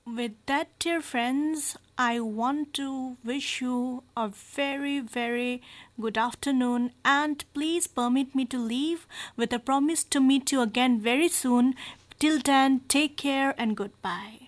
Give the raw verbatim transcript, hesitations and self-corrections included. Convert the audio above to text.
With that, dear friends, I want to wish you a very, very good afternoon, and please permit me to leave with a promise to meet you again very soon. Till then, take care and goodbye.